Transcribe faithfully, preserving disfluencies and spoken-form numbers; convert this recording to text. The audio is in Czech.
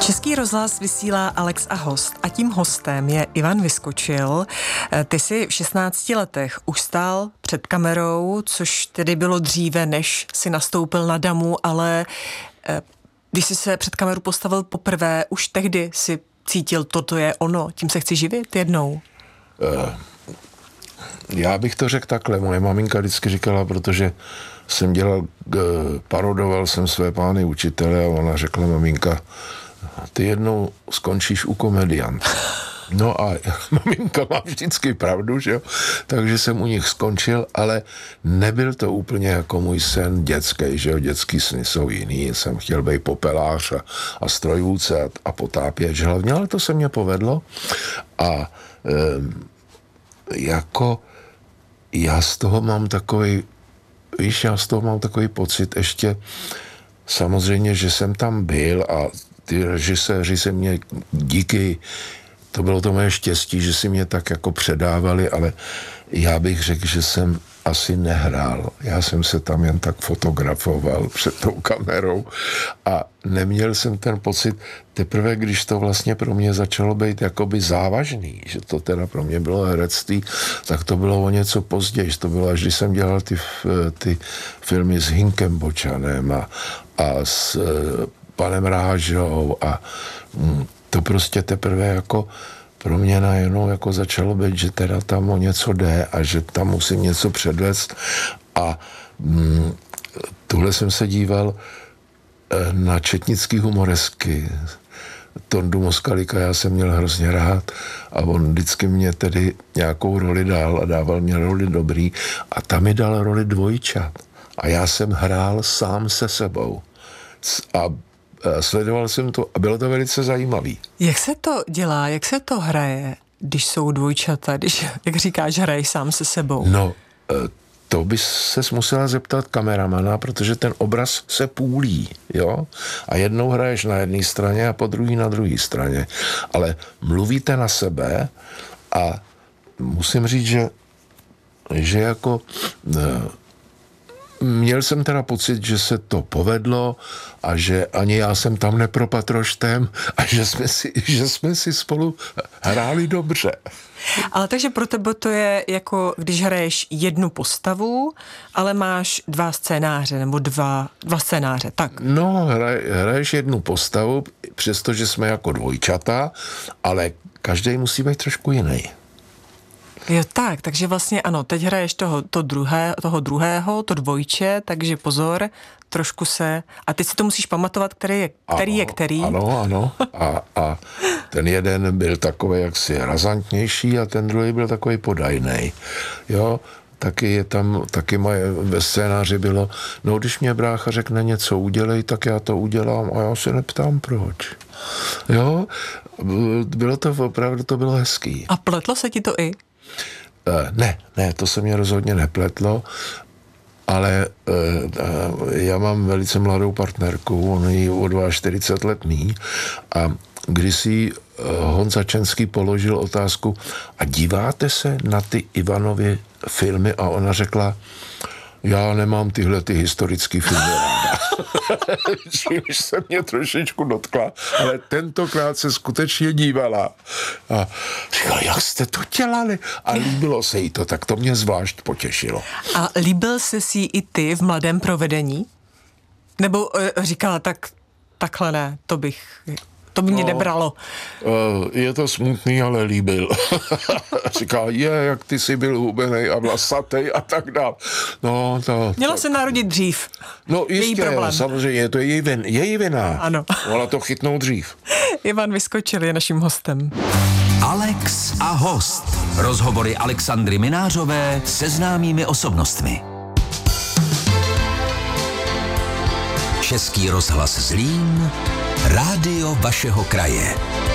Český rozhlas vysílá Alex a host a tím hostem je Ivan Vyskočil. Ty jsi v šestnácti letech už stál před kamerou, což tedy bylo dříve, než si nastoupil na damu, ale když jsi se před kameru postavil poprvé, už tehdy si cítil, toto je ono, tím se chci živit jednou? Uh, já bych to řekl takhle. Moje maminka vždycky říkala, protože jsem dělal, uh, parodoval jsem své pány učitele a ona řekla, maminka, ty jednou skončíš u komedianta. No a maminka má vždycky pravdu, že jo? Takže jsem u nich skončil, ale nebyl to úplně jako můj sen dětský, že jo? Dětský sny jsou jiný. Jsem chtěl být popelář a, a strojvůdce a, a potápěč hlavně, ale to se mně povedlo. A e, jako já z toho mám takový, víš, já z toho mám takový pocit ještě, samozřejmě, že jsem tam byl a ty režiséři se mě díky, to bylo to moje štěstí, že si mě tak jako předávali, ale já bych řekl, že jsem asi nehrál. Já jsem se tam jen tak fotografoval před tou kamerou a neměl jsem ten pocit, teprve když to vlastně pro mě začalo být jakoby závažný, že to teda pro mě bylo herectví, tak to bylo o něco později. To bylo, až když jsem dělal ty, ty filmy s Hinkem Bočanem a, a s panem Rážou a mm, to prostě teprve jako pro mě najednou jako začalo být, že teda tam o něco jde a že tam musím něco předvést a mm, tuhle jsem se díval na četnický humoresky. Tondu Moskalika já jsem měl hrozně rád a on vždycky mě tedy nějakou roli dal a dával mě roli dobrý a tam mi dal roli dvojčat a já jsem hrál sám se sebou a sledoval jsem to a bylo to velice zajímavý. Jak se to dělá, jak se to hraje, když jsou dvojčata, když, jak říkáš, hraješ sám se sebou? No, to bys ses musela zeptat kameramana, protože ten obraz se půlí, jo? A jednou hraješ na jedné straně a po druhý na druhé straně. Ale mluvíte na sebe a musím říct, že, že jako... Měl jsem teda pocit, že se to povedlo a že ani já jsem tam nepropadl roštem a že jsme si, že jsme si spolu hráli dobře. Ale takže pro tebe to je jako, když hraješ jednu postavu, ale máš dva scénáře, nebo dva, dva scénáře, tak? No, hraj, hraješ jednu postavu, přestože jsme jako dvojčata, ale každý musí být trošku jiný. Jo, tak, takže vlastně ano, teď hraješ toho, to druhé, toho druhého, to dvojče, takže pozor, trošku se, a teď si to musíš pamatovat, který je který. Ano, je který. Ano, ano, a, a ten jeden byl takový jaksi razantnější a ten druhý byl takový podajnej, jo. Taky je tam, taky moje ve scénáři bylo, no když mě brácha řekne něco udělej, tak já to udělám a já se neptám proč. Jo, bylo to opravdu, to bylo hezký. A pletlo se ti to i? Uh, ne, ne, to se mě rozhodně nepletlo, ale uh, uh, já mám velice mladou partnerku, on je o čtyřicet dva let mý a když si uh, Honza Čenský položil otázku a díváte se na ty Ivanovy filmy a ona řekla, já nemám tyhle ty historické filmy ráda. Čímž se mě trošičku dotkla, ale tentokrát se skutečně dívala. A říkala, jak jste to dělali? A líbilo se jí to, tak to mě zvlášť potěšilo. A líbil jsi si i ty v Mladém provedení? Nebo uh, říkala, tak takhle ne, to bych... To by mě no, nebralo. Je to smutný, ale líbil. Říká, je, jak ty jsi byl hubenej a vlasatej a tak dál. No, to... Měla to... se narodit dřív. No jistě, samozřejmě, to je její, vin, její vina. Ano. Mohla to chytnout dřív. Ivan Vyskočil je naším hostem. Alex a host. Rozhovory Alexandry Minářové se známými osobnostmi. Český rozhlas Zlín, rádio vašeho kraje.